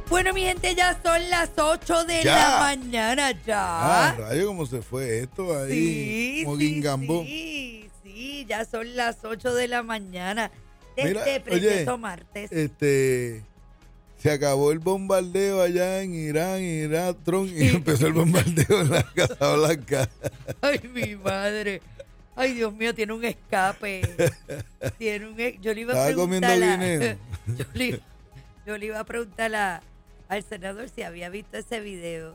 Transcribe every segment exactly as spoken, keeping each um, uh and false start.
Bueno, mi gente, ya son las ocho de Ya. la mañana ya. Ah, rayo, ¿cómo se fue esto ahí? Sí, como sí, guingambó. sí, sí, ya son las ocho de la mañana de Mira, este precioso oye, martes. Este, se acabó el bombardeo allá en Irán, Irak, Trump, y empezó el bombardeo en la Casa Blanca. Ay, mi madre. Ay, Dios mío, tiene un escape. Tiene un e- Yo le iba a Estaba comiendo preguntar a- guineo. yo, le, yo le iba a preguntar a- al senador si había visto ese video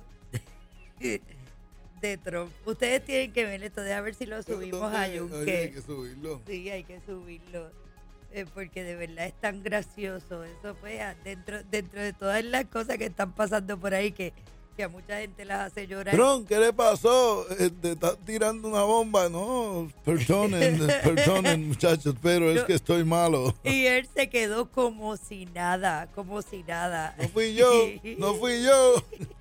de Trump. Ustedes tienen que ver esto, deja ver si lo subimos a Oye, Yunque. hay que subirlo. Sí, hay que subirlo. eh, porque de verdad es tan gracioso. Eso fue a- dentro, dentro de todas las cosas que están pasando por ahí que, que a mucha gente las hace llorar. Trump, ¿qué le pasó? Este, está tirando una bomba. No, perdonen, perdonen, muchachos, pero es Yo- que estoy malo. Y él se quedó como si nada, como si nada. No fui yo, no fui yo.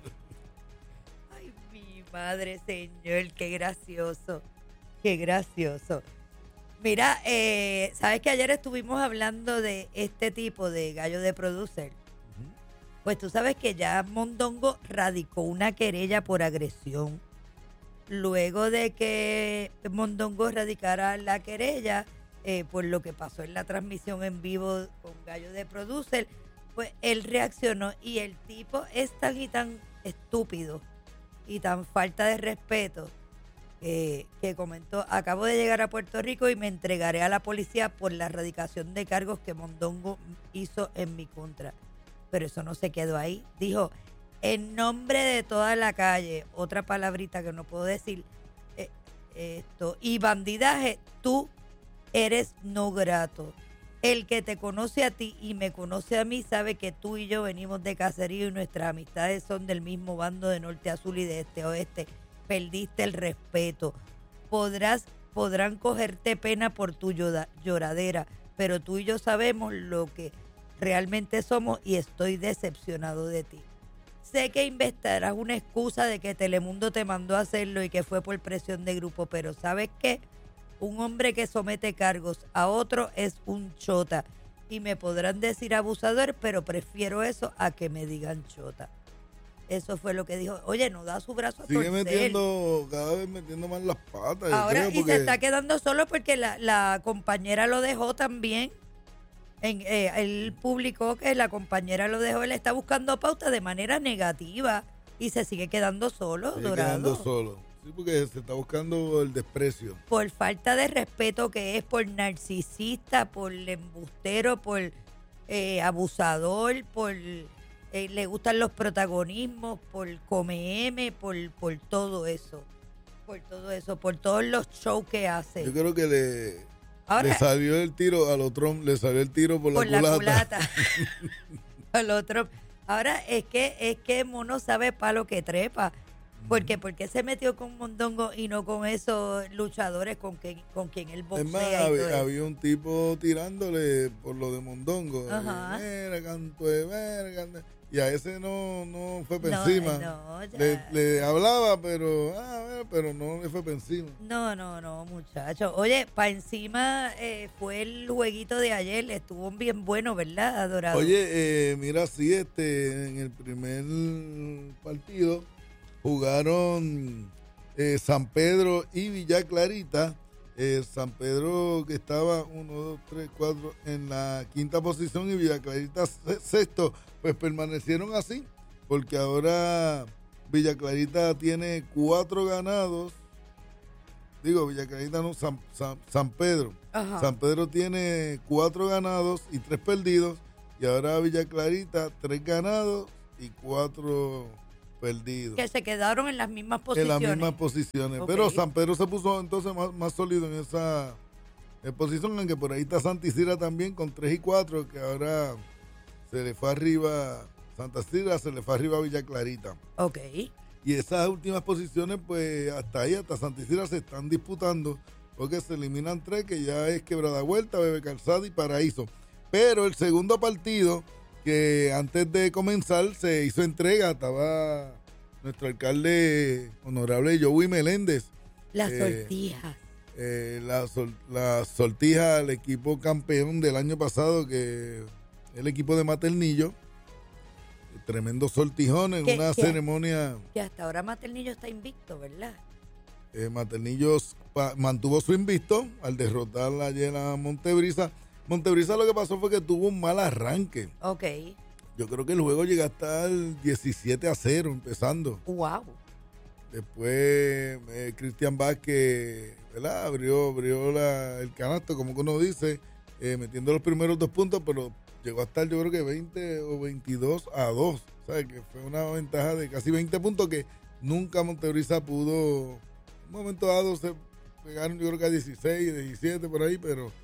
Ay, mi madre, señor, qué gracioso, qué gracioso. Mira, eh, sabes que ayer estuvimos hablando de este tipo de gallo de producer. Pues tú sabes que ya Mondongo radicó una querella por agresión. Luego de que Mondongo radicara la querella eh, por lo que pasó en la transmisión en vivo con Gallo de Producer, pues él reaccionó y el tipo es tan y tan estúpido y tan falta de respeto eh, que comentó: acabo de llegar a Puerto Rico y me entregaré a la policía por la erradicación de cargos que Mondongo hizo en mi contra. Pero eso no se quedó ahí. Dijo: en nombre de toda la calle, otra palabrita que no puedo decir, eh, esto, y bandidaje, tú eres no grato. El que te conoce a ti y me conoce a mí sabe que tú y yo venimos de caserío y nuestras amistades son del mismo bando de norte a sur y de este a oeste. Perdiste el respeto. Podrás, podrán cogerte pena por tu llora- lloradera, pero tú y yo sabemos lo que realmente somos y estoy decepcionado de ti. Sé que inventarás una excusa de que Telemundo te mandó a hacerlo y que fue por presión de grupo, pero ¿sabes qué? Un hombre que somete cargos a otro es un chota. Y me podrán decir abusador, pero prefiero eso a que me digan chota. Eso fue lo que dijo. Oye, no da su brazo a Sigue torcer. metiendo, cada vez metiendo más las patas. yo Ahora, creo, y porque se está quedando solo porque la, la compañera lo dejó también. En, eh, él publicó que la compañera lo dejó. Él está buscando pauta de manera negativa y se sigue quedando solo, sigue Dorado. quedando solo. Sí, porque se está buscando el desprecio. Por falta de respeto que es, por narcisista, por embustero, por eh, abusador, por eh, le gustan los protagonismos, por come M, por, por todo eso. Por todo eso, por todos los shows que hace. Yo creo que le, Ahora, le salió el tiro a los Trump, le salió el tiro por, por la la culata. culata. Al otro. Ahora es que es que Mono sabe palo que trepa. Porque ¿por qué se metió con Mondongo y no con esos luchadores con quien, con quien él Es boxea? más, y todo había, eso? había un tipo tirándole por lo de Mondongo. Ajá. Mira, canto de verga. Y a ese no, no fue por No, encima. no, ya. le, le hablaba, pero ah, pero no le fue por encima. No, no, no, muchacho. Oye, para encima eh, fue el jueguito de ayer, estuvo bien bueno, ¿verdad, Adorado? Oye, eh, mira, sí, este, en el primer partido jugaron eh, San Pedro y Villa Clarita. Eh, San Pedro que estaba uno, dos, tres, cuatro en la quinta posición y Villa Clarita se- sexto, pues permanecieron así, porque ahora Villa Clarita tiene cuatro ganados. Digo, Villa Clarita no, San, San, San Pedro. Ajá. San Pedro tiene cuatro ganados y tres perdidos. Y ahora Villa Clarita, tres ganados y cuatro perdidos. Que se quedaron en las mismas En posiciones. las mismas posiciones. Ok. Pero San Pedro se puso entonces más, más sólido en esa eh, posición, aunque por ahí está Santa Isidra también con tres y cuatro, que ahora se le fue arriba, Santa Isidra se le fue arriba a Villa Clarita. Ok. Y esas últimas posiciones, pues hasta ahí, hasta Santa Isidra se están disputando, porque se eliminan tres, que ya es Quebrada Vuelta, Bebe Calzada y Paraíso. Pero el segundo partido, que antes de comenzar se hizo entrega, estaba nuestro alcalde honorable Joey Meléndez. Las Eh, sortijas. eh, la, sol- la sortija al equipo campeón del año pasado, que es el equipo de Maternillo. tremendo sortijón en ¿Qué- una qué? ceremonia. Que hasta ahora Maternillo está invicto, ¿verdad? Eh, Maternillos pa- mantuvo su invicto al derrotar ayer a Montebrisa. Montebrisa lo que pasó fue que tuvo un mal arranque. Ok. Yo creo que el juego llega hasta el diecisiete a cero empezando. Wow. Después eh, Cristian Vázquez, ¿verdad? Abrió, abrió la- el canasto, como que uno dice, eh, metiendo los primeros dos puntos, pero llegó a estar yo creo que veinte o veintidós a dos. O sea, que fue una ventaja de casi veinte puntos que nunca Montebrisa pudo. En un momento dado se pegaron yo creo que a dieciséis, diecisiete por ahí, pero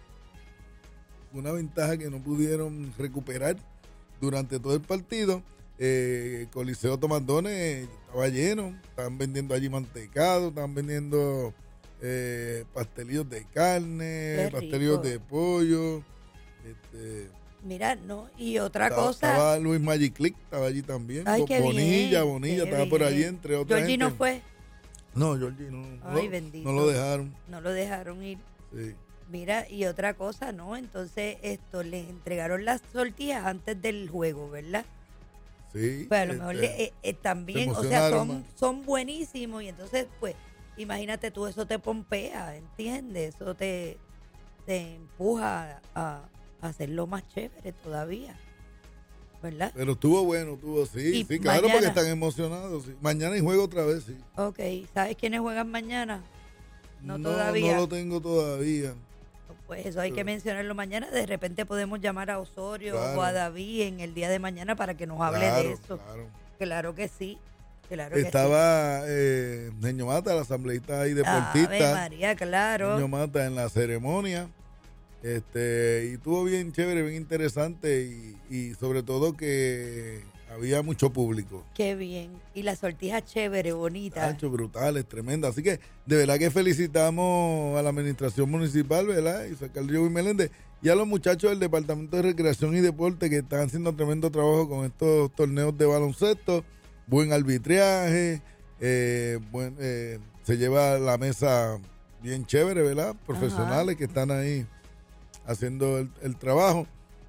una ventaja que no pudieron recuperar durante todo el partido. Eh, Coliseo Tomandones estaba lleno, estaban vendiendo allí mantecado, estaban vendiendo eh, pastelillos de carne, Qué pastelillos rico. de pollo. Este, Mira, no, y otra estaba, cosa. estaba Luis Magic Click, estaba allí también. Ay, Bo- qué Bonilla, bien, Bonilla, qué estaba por bien. allí entre otras Georgie no gente. fue, No, Georgie no, Ay, no, bendito. no lo dejaron. no lo dejaron ir. Sí. Mira, y otra cosa, ¿no? Entonces, esto, les entregaron las tortillas antes del juego, ¿verdad? Sí, Pues a lo mejor este, le- eh, eh, también, se o sea, emocionaron son, más. son buenísimos y entonces, pues, imagínate tú, eso te pompea, ¿entiendes? Eso te, te empuja a, a hacerlo más chévere todavía, ¿verdad? Pero estuvo bueno, estuvo, sí, Y sí, claro, mañana- porque están emocionados. Sí. Mañana hay juego otra vez, sí. Ok, ¿sabes quiénes juegan mañana? No todavía. No lo tengo todavía. Pues eso hay que Pero- mencionarlo mañana. De repente podemos llamar a Osorio Claro. o a David en el día de mañana para que nos hable Claro, de eso. claro. Claro que sí. Claro que sí. Estaba eh, Neño Mata, el asambleísta y Ave deportista. María, claro. Neño Mata en la ceremonia. Este, y estuvo bien chévere, bien interesante y, y sobre todo que había mucho público. Qué bien. Y la sortija chévere, bonita. Tacho, brutales, tremendas. Así que de verdad que felicitamos a la administración municipal, ¿verdad? Y su alcalde Joey Meléndez y a los muchachos del Departamento de Recreación y Deporte que están haciendo tremendo trabajo con estos torneos de baloncesto. Buen arbitraje, eh, buen, eh, se lleva la mesa bien chévere, ¿verdad? Profesionales que están ahí haciendo el, el trabajo.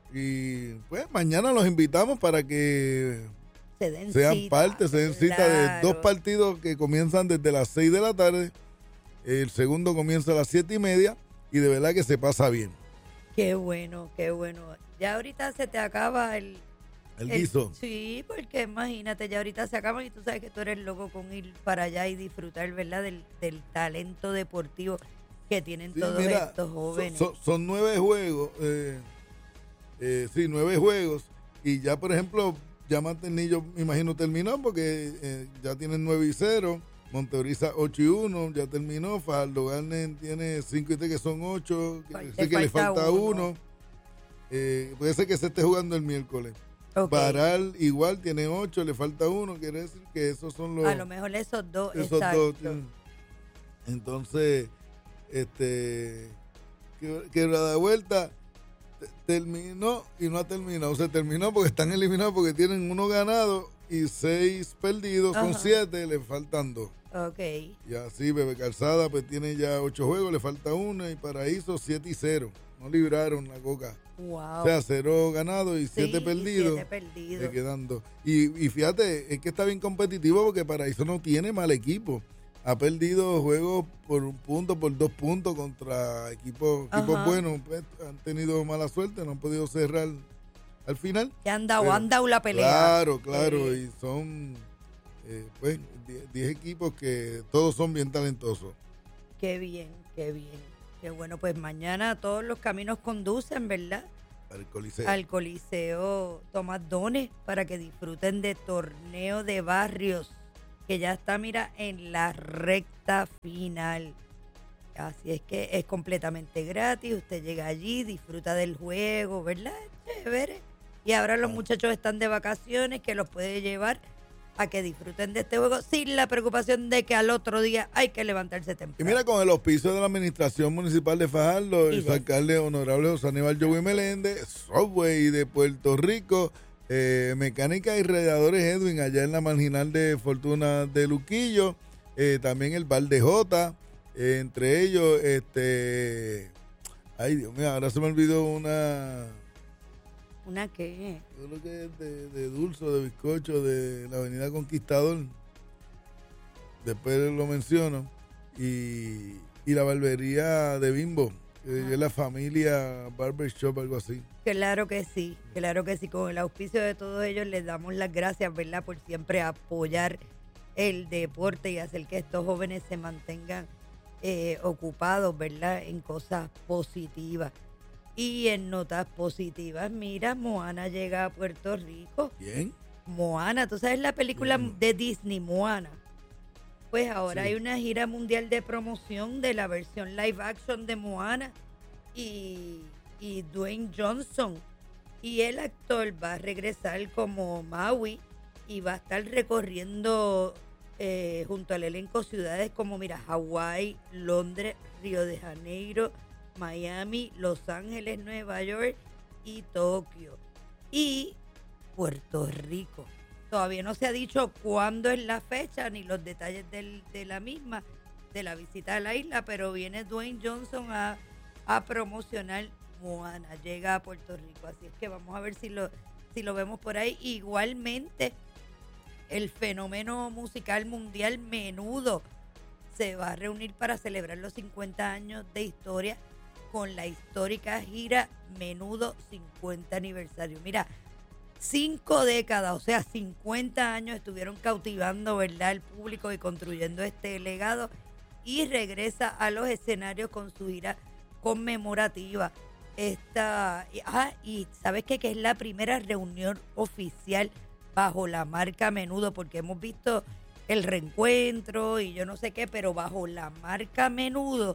Y pues mañana los invitamos para que Se den sean cita, parte, se den cita de claro. dos partidos que comienzan desde las seis de la tarde. El segundo comienza a las siete y media y de verdad que se pasa bien. Qué bueno, qué bueno. Ya ahorita se te acaba el... El el- guiso. Sí, porque imagínate, ya ahorita se acaban y tú sabes que tú eres loco con ir para allá y disfrutar, ¿verdad? Del, del talento deportivo que tienen Sí, todos mira, estos son, jóvenes. son- son nueve juegos. Eh, eh, sí, nueve juegos. Y ya, por ejemplo, ya Maternillo, me imagino, terminó porque eh, ya tienen nueve y cero. Montebrisa ocho y uno, ya terminó. Fajardo Garden tiene cinco y tres, que son ocho. Fal- Así te que le falta falta uno. uno. Eh, puede ser que se esté jugando el miércoles. Ok. Baral igual tiene ocho, le falta uno. Quiere decir que esos son los. A lo mejor esos dos, esos exacto. dos tienen. Entonces, este. que- Quebrada de Vuelta te- terminó y no ha terminado. O sea, terminó porque están eliminados porque tienen uno ganado y seis perdidos. Son Ajá. siete, le faltan dos. Ok. Y así, Bebe Calzada pues tiene ya ocho juegos, le falta uno. Y Paraíso siete y cero. No libraron la coca. Wow. O sea, cero ganados y Sí, siete y perdidos. siete perdidos. Le quedan dos. Y, y fíjate, es que está bien competitivo porque Paraíso no tiene mal equipo. Ha perdido juegos por un punto, por dos puntos contra equipos, equipos Ajá. buenos. Pues, han tenido mala suerte, no han podido cerrar al final. Que han dado, Pero- han dado la pelea. Claro, claro. Sí. Y son eh, pues, diez equipos que todos son bien talentosos. Qué bien, qué bien. Qué bueno, pues mañana todos los caminos conducen, ¿verdad? Al Coliseo. Al Coliseo Tomás Dones para que disfruten de torneo de barrios que ya está, mira, en la recta final. Así es que es completamente gratis. Usted llega allí, disfruta del juego, ¿verdad? Es chévere. Y ahora los muchachos están de vacaciones, que los puede llevar a que disfruten de este juego sin la preocupación de que al otro día hay que levantarse Y temprano. mira, con el auspicio de la Administración Municipal de Fajardo, Y el de- alcalde honorable José Aníbal Joey Meléndez, Subway de Puerto Rico, eh, Mecánica y Radiadores Edwin, allá en la marginal de Fortuna de Luquillo, eh, también el Bar de Jota, eh, entre ellos, este, ay Dios mío, ahora se me olvidó una, ¿Una qué? Yo creo que es de, de dulce, de bizcocho, de la Avenida Conquistador. Después lo menciono. Y, y la barbería de Bimbo, que Ah. es la familia Barbershop, algo así. Claro que sí, claro que sí. Con el auspicio de todos ellos les damos las gracias, ¿verdad? Por siempre apoyar el deporte y hacer que estos jóvenes se mantengan eh, ocupados, ¿verdad? En cosas positivas. Y en notas positivas, mira, Moana llega a Puerto Rico. Bien. Moana, ¿tú sabes la película Bien. de Disney, Moana? Pues ahora Sí. hay una gira mundial de promoción de la versión live action de Moana y, y Dwayne Johnson. Y el actor va a regresar como Maui y va a estar recorriendo eh, junto al elenco ciudades como, mira, Hawái, Londres, Río de Janeiro, Miami, Los Ángeles, Nueva York y Tokio. Y Puerto Rico. Todavía no se ha dicho cuándo es la fecha ni los detalles del- de la misma, de la visita a la isla, pero viene Dwayne Johnson a, a promocionar Moana, llega a Puerto Rico. Así es que vamos a ver si lo, si lo vemos por ahí. Igualmente, el fenómeno musical mundial Menudo se va a reunir para celebrar los cincuenta años de historia con la histórica gira Menudo cincuenta aniversario. Mira, cinco décadas, o sea, cincuenta años estuvieron cautivando, ¿verdad?, al público y construyendo este legado, y regresa a los escenarios con su gira conmemorativa. Esta, y- ah, y ¿sabes qué? Que es la primera reunión oficial bajo la marca Menudo, porque hemos visto el reencuentro y yo no sé qué, pero bajo la marca Menudo,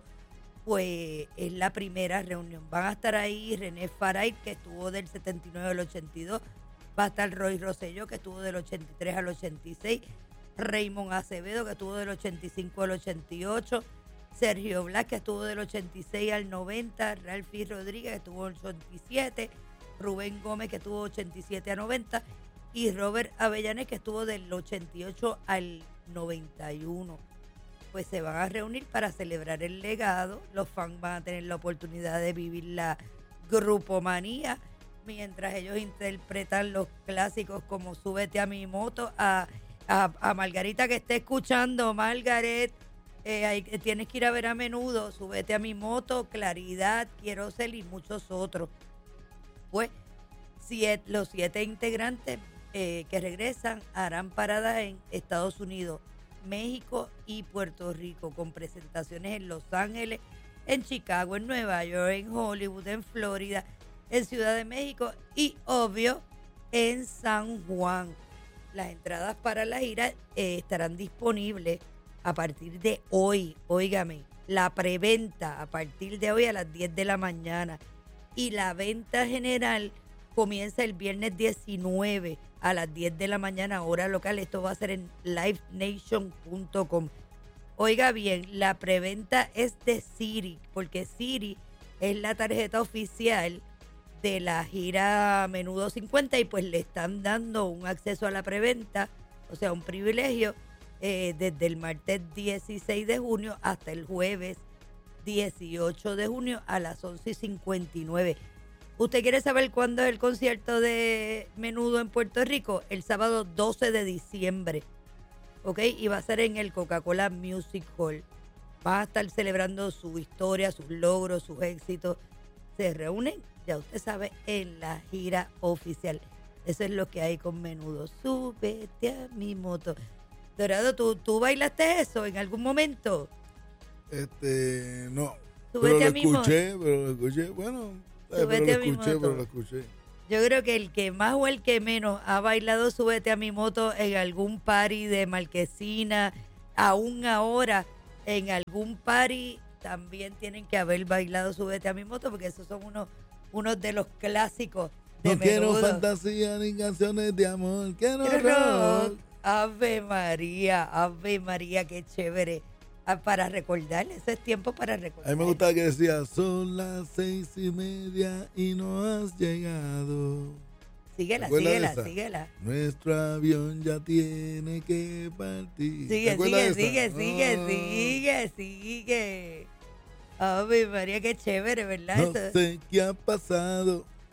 pues es la primera reunión. Van a estar ahí René Faray, que estuvo del setenta y nueve al ochenta y dos, va a estar Roy Rosselló, que estuvo del ochenta y tres al ochenta y seis, Raymond Acevedo, que estuvo del ochenta y cinco al ochenta y ocho, Sergio Blas, que estuvo del ochenta y seis al noventa, Ralphie Rodríguez, que estuvo del ochenta y siete, Rubén Gómez, que estuvo ochenta y siete a noventa, y Robert Avellanes, que estuvo del ochenta y ocho al noventa y uno. Pues se van a reunir para celebrar el legado. Los fans van a tener la oportunidad de vivir la grupomanía mientras ellos interpretan los clásicos como Súbete a mi moto. A, a, a Margarita, que esté escuchando, Margaret, eh, hay- tienes que ir a ver a Menudo, Súbete a mi moto, Claridad, Quiero ser y muchos otros. Pues siete, los siete integrantes eh, que regresan harán parada en Estados Unidos, México y Puerto Rico, con presentaciones en Los Ángeles, en Chicago, en Nueva York, en Hollywood, en Florida, en Ciudad de México y, obvio, en San Juan. Las entradas para la gira eh, estarán disponibles a partir de hoy. Óigame, la preventa a partir de hoy a las diez de la mañana. Y la venta general comienza el viernes diecinueve a las diez de la mañana, hora local. Esto va a ser en live nation punto com. Oiga bien, la preventa es de Citi, porque Citi es la tarjeta oficial de la gira Menudo cincuenta y pues le están dando un acceso a la preventa, o sea, un privilegio eh, desde el martes dieciséis de junio hasta el jueves dieciocho de junio a las once y cincuenta y nueve. ¿Usted quiere saber cuándo es el concierto de Menudo en Puerto Rico? El sábado doce de diciembre, ¿ok? Y va a ser en el Coca-Cola Music Hall. Va a estar celebrando su historia, sus logros, sus éxitos. Se reúnen, ya usted sabe, en la gira oficial. Eso es lo que hay con Menudo. Súbete a mi moto. Dorado, ¿tú, tú bailaste eso en algún momento? Este, no. Súbete pero lo a mi moto. escuché, pero lo escuché. Bueno, eh, Súbete pero a lo mi escuché, moto. pero lo escuché. Yo creo que el que más o el que menos ha bailado Súbete a mi moto en algún party de Marquesina, aún ahora en algún party, también tienen que haber bailado Súbete a mi moto, porque esos son unos, unos de los clásicos de No quiero Menudo. fantasía ni canciones de amor, quiero Quiero rock. rock. Ave María, Ave María, qué chévere. Ah, para recordar, ese es tiempo para A recordar. mí me gustaba que decía, son las seis y media y no has llegado. Síguela, ¿Te acuerdas de síguela, esa? síguela. Nuestro avión ya tiene que partir. ¿Te Sigue, acuerdas sigue, de sigue, esa? sigue, No, sigue, sigue. Ave María, qué chévere, ¿verdad? No Eso. sé qué ha pasado.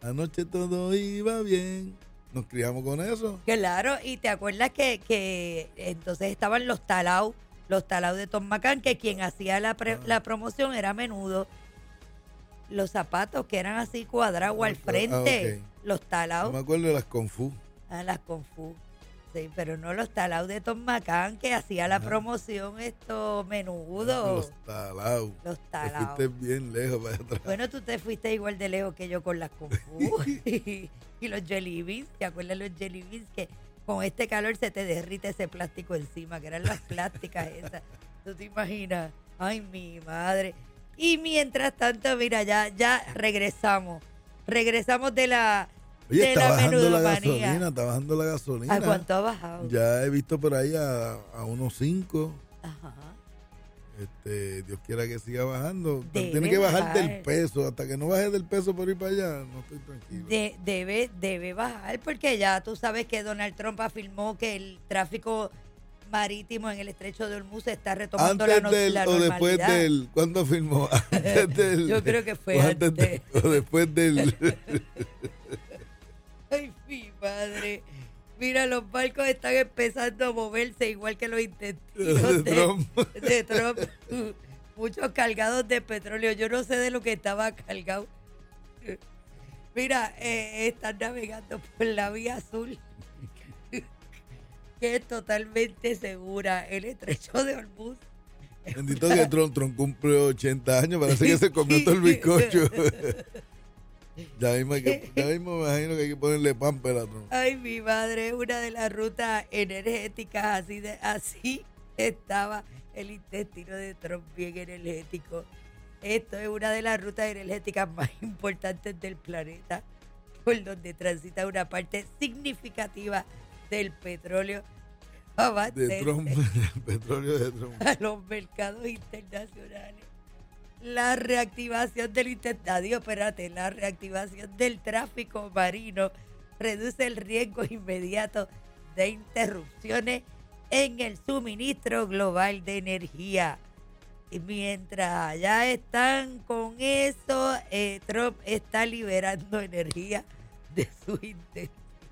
Anoche todo iba bien. Nos criamos con eso. Claro, y te acuerdas que, que entonces estaban los talaos, los talaos de Tom McCann, que quien hacía la, pre- Ah. la promoción era a Menudo. Los zapatos que eran así cuadrados Ah, al frente, ah, los No talaos, me acuerdo de las Kung Fu. ah, las Kung Fu. Sí, pero no los talaos de Tom McCann, que hacía la Ajá. promoción esto Menudo. Los talaos. Los Te talaos. fuiste bien lejos para allá atrás. Bueno, tú te fuiste igual de lejos que yo con las Kung Fu. y, y los jelly beans, ¿te acuerdas los jelly beans? Que con este calor se te derrite ese plástico encima, que eran las plásticas esas. ¿Tú te imaginas? Ay, mi madre. Y mientras tanto, mira, ya, ya regresamos. Regresamos de la, Oye, de está la bajando la menudomanía. gasolina, está bajando la gasolina. ¿A cuánto ha bajado? Ya he visto por ahí a, a unos cinco. Ajá. Este, Dios quiera que siga bajando. Pero Debe tiene que bajar bajar. del peso. Hasta que no baje del peso por ir para allá, no estoy tranquilo. De- debe, debe bajar porque ya tú sabes que Donald Trump afirmó que el tráfico marítimo en el estrecho de Hormuz está retomando Antes la, no- del la o después normalidad. del. ¿Cuándo firmó? Antes del. Yo creo que fue o antes. de- o después del. Ay, mi madre. Mira, los barcos están empezando a moverse igual que los intestinos De de, Trump. de Trump. Muchos cargados de petróleo. Yo no sé de lo que estaba cargado. Mira, eh, están navegando por la vía azul, que es totalmente segura. El estrecho de Hormuz. Bendito que Trump, Trump cumple ochenta años. Parece que se comió todo el bizcocho. Ya mismo, hay que, ya mismo me imagino que hay que ponerle pamper a Trump. Ay, mi madre, una de las rutas energéticas, así de así estaba el intestino de Trump, bien energético. Esto es una de las rutas energéticas más importantes del planeta, por donde transita una parte significativa del petróleo De abastece Trump, el petróleo de Trump. a los mercados internacionales. La reactivación del intestino, espérate, la reactivación del tráfico marino reduce el riesgo inmediato de interrupciones en el suministro global de energía. Y mientras allá están con eso, eh, Trump está liberando energía de su intestino.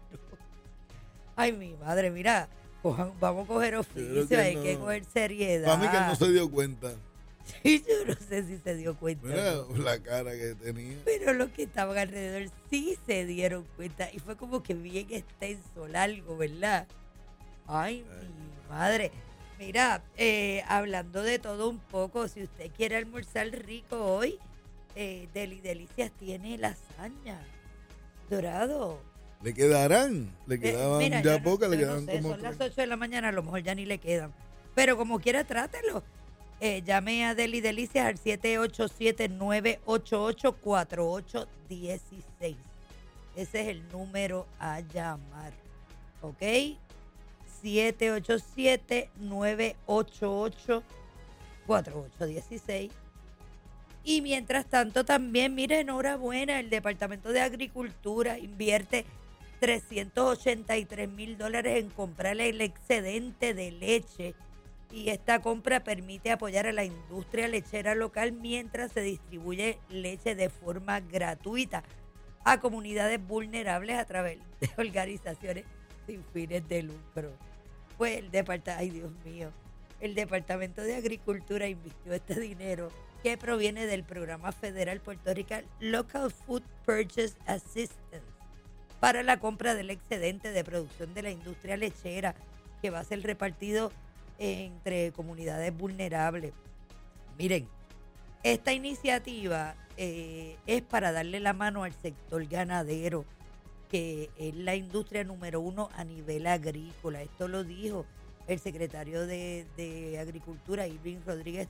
Ay, mi madre, mira, cojan- vamos a coger Creo oficio, que hay no. que coger seriedad. Para mí que él no se dio cuenta. Sí, yo no sé si se dio cuenta. Mira ¿no? la cara que tenía. Pero los que estaban alrededor sí se dieron cuenta. Y fue como que bien extenso, largo, ¿verdad? Ay, mi madre. Mira, eh, hablando de todo un poco, si usted quiere almorzar rico hoy, eh, Deli Delicias tiene lasaña, dorado. ¿Le quedarán? ¿Le Eh, quedaban mira, ya yo no- pocas? ¿Le yo no quedaban sé, como son las tres? ocho de la mañana, a lo mejor ya ni le quedan. Pero como quiera, trátelo. Eh, llame a Deli Delicias al siete ocho siete, nueve ocho ocho, cuatro ocho uno seis. Ese es el número a llamar. ¿Ok? siete ocho siete, nueve ocho ocho, cuatro ocho uno seis. Y mientras tanto también, mire, enhorabuena, el Departamento de Agricultura invierte trescientos ochenta y tres mil dólares en comprar el excedente de leche, y esta compra permite apoyar a la industria lechera local mientras se distribuye leche de forma gratuita a comunidades vulnerables a través de organizaciones sin fines de lucro. Pues el departamento, ay Dios mío, el Departamento de Agricultura invirtió este dinero que proviene del programa federal Puerto Rican Local Food Purchase Assistance para la compra del excedente de producción de la industria lechera, que va a ser repartido entre comunidades vulnerables. Miren, esta iniciativa eh, es para darle la mano al sector ganadero, que es la industria número uno a nivel agrícola. Esto lo dijo el secretario de, de Agricultura, Irving Rodríguez